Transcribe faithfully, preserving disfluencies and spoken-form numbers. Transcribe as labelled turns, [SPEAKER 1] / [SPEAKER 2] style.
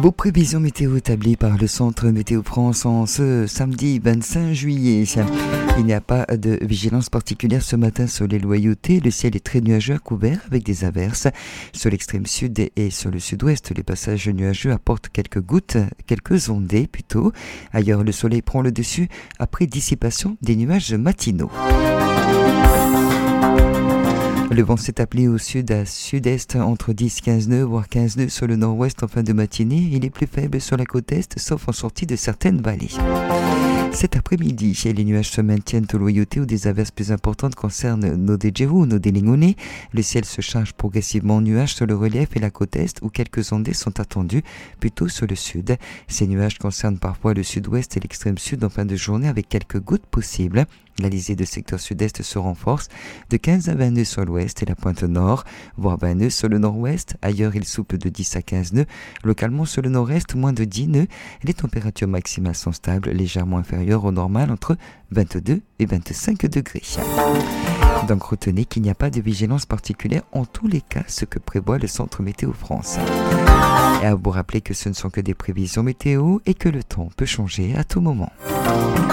[SPEAKER 1] Vos prévisions météo établies par le Centre Météo France en ce samedi vingt-cinq juillet. Il n'y a pas de vigilance particulière ce matin sur les loyautés. Le ciel est très nuageux à couvert avec des averses. Sur l'extrême sud et sur le sud-ouest, les passages nuageux apportent quelques gouttes, quelques ondées plutôt. Ailleurs, le soleil prend le dessus après dissipation des nuages matinaux. Le vent s'est appelé au sud à sud-est entre dix à quinze nœuds, voire quinze nœuds sur le nord-ouest en fin de matinée. Il est plus faible sur la côte est, sauf en sortie de certaines vallées. Cet après-midi, les nuages se maintiennent aux loyautés où des averses plus importantes concernent nos Dejewu ou nos Delingone. Le ciel se change progressivement en nuages sur le relief et la côte est où quelques ondées sont attendues, plutôt sur le sud. Ces nuages concernent parfois le sud-ouest et l'extrême sud en fin de journée avec quelques gouttes possibles. La lisée de secteur sud-est se renforce de quinze à vingt nœuds sur l'ouest et la pointe nord, voire vingt nœuds sur le nord-ouest. Ailleurs, il souffle de dix à quinze nœuds. Localement, sur le nord-est, moins de dix nœuds. Les températures maximales sont stables, légèrement inférieures au normal, entre vingt-deux et vingt-cinq degrés. Donc, retenez qu'il n'y a pas de vigilance particulière en tous les cas, ce que prévoit le Centre Météo France. Et à vous rappeler que ce ne sont que des prévisions météo et que le temps peut changer à tout moment.